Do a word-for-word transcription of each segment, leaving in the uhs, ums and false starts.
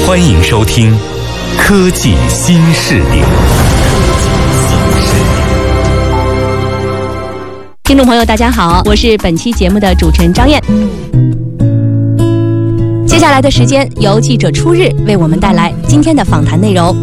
欢迎收听科技新视点。 听众朋友大家好，我是本期节目的主持人张燕。接下来的时间由记者初日为我们带来今天的访谈内容。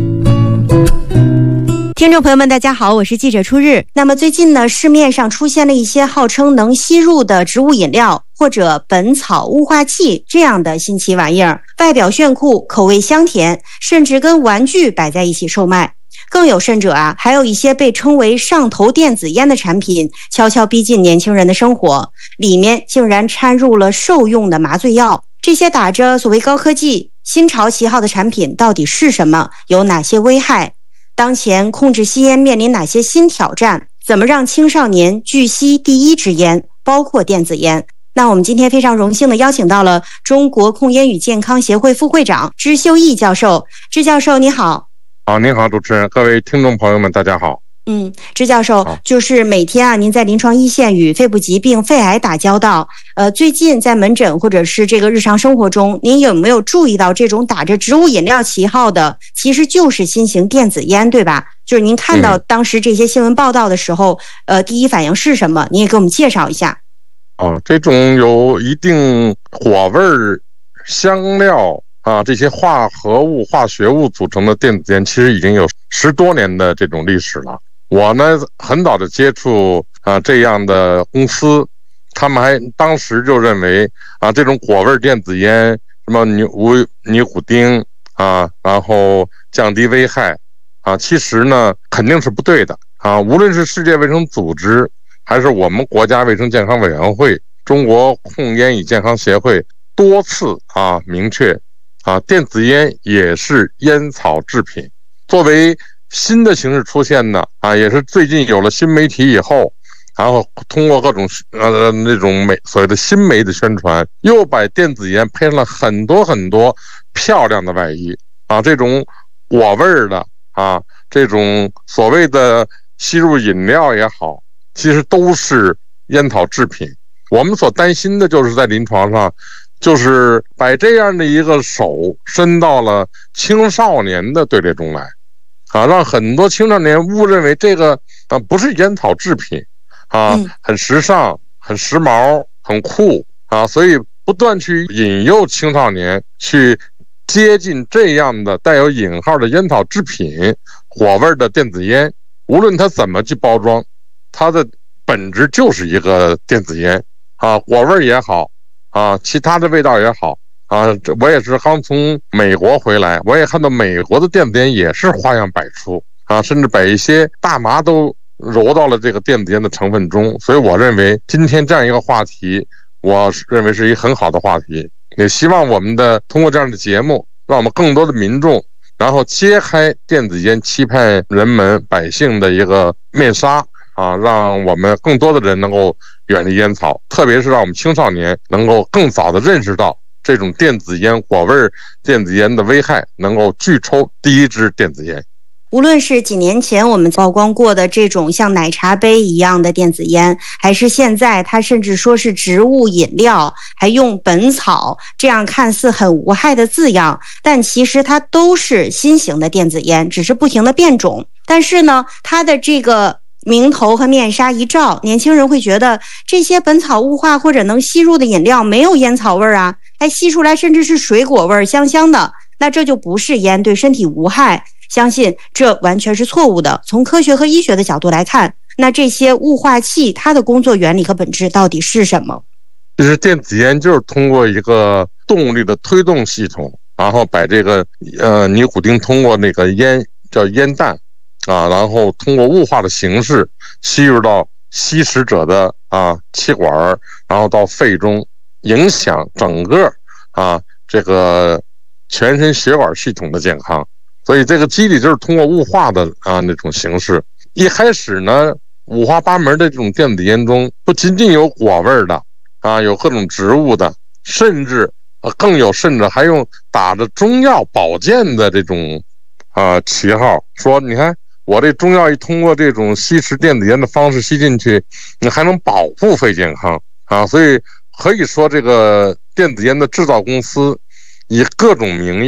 听众朋友们大家好，我是记者初日。那么最近呢，市面上出现了一些号称能吸入的植物饮料或者本草雾化器这样的新奇玩意儿，外表炫酷，口味香甜，甚至跟玩具摆在一起售卖。更有甚者啊，还有一些被称为上头电子烟的产品悄悄逼近年轻人的生活，里面竟然掺入了兽用的麻醉药。这些打着所谓高科技新潮旗号的产品到底是什么？有哪些危害？当前控制吸烟面临哪些新挑战？怎么让青少年拒吸第一支烟，包括电子烟？那我们今天非常荣幸的邀请到了中国控烟与健康协会副会长支秀义教授。支教授你好。 好，您好，主持人，各位听众朋友们大家好。 嗯，支教授，就是每天啊，您在临床一线与肺部疾病、肺癌打交道。呃，最近在门诊或者是这个日常生活中，您有没有注意到这种打着植物饮料旗号的，其实就是新型电子烟，对吧？就是您看到当时这些新闻报道的时候，嗯、呃，第一反应是什么？您也给我们介绍一下。 哦，这种有一定火味儿、香料啊这些化合物、化学物组成的电子烟，其实已经有十多年的这种历史了。我呢很早的接触啊这样的公司，他们还当时就认为啊这种果味电子烟什么尼无尼古丁啊，然后降低危害啊，其实呢肯定是不对的啊。无论是世界卫生组织还是我们国家卫生健康委员会、中国控烟与健康协会多次啊明确啊，电子烟也是烟草制品，作为新的形式出现呢啊，也是最近有了新媒体以后，然后通过各种呃那种媒所谓的新媒的宣传，又把电子烟配上了很多很多漂亮的外衣啊，这种果味儿的啊，这种所谓的吸入饮料也好，其实都是烟草制品。我们所担心的就是在临床上，就是把这样的一个手伸到了青少年的队列中来。啊，让很多青少年误认为这个啊不是烟草制品，啊，很时尚、很时髦、很酷啊，所以不断去引诱青少年去接近这样的带有引号的烟草制品、火味的电子烟。无论它怎么去包装，它的本质就是一个电子烟啊，火味也好啊，其他的味道也好。啊，我也是刚从美国回来，我也看到美国的电子烟也是花样百出啊，甚至把一些大麻都揉到了这个电子烟的成分中。所以我认为今天这样一个话题，我认为是一个很好的话题，也希望我们的通过这样的节目，让我们更多的民众然后揭开电子烟欺骗人们百姓的一个面纱啊，让我们更多的人能够远离烟草，特别是让我们青少年能够更早的认识到这种电子烟果味电子烟的危害，能够拒抽第一支电子烟。 无论是几年前我们曝光过的这种像奶茶杯一样的电子烟，还是现在它甚至说是植物饮料，还用本草这样看似很无害的字样，但其实它都是新型的电子烟，只是不停的变种。但是呢，它的这个名头和面纱一照，年轻人会觉得这些本草雾化或者能吸入的饮料没有烟草味啊，还吸出来甚至是水果味，香香的，那这就不是烟，对身体无害。相信这完全是错误的。从科学和医学的角度来看，那这些雾化器它的工作原理和本质到底是什么？ 其实电子烟就是通过一个动力的推动系统，然后把这个呃尼古丁通过那个烟叫烟弹啊，然后通过雾化的形式吸入到吸食者的啊气管，然后到肺中，影响整个啊这个全身血管系统的健康。所以这个机理就是通过雾化的啊那种形式。一开始呢，五花八门的这种电子烟中，不仅仅有果味的啊，有各种植物的，甚至呃更有甚至还用打着中药保健的这种啊旗号，说你看我这中药一通过这种吸食电子烟的方式吸进去，你还能保护肺健康啊。所以可以说这个电子烟的制造公司以各种名义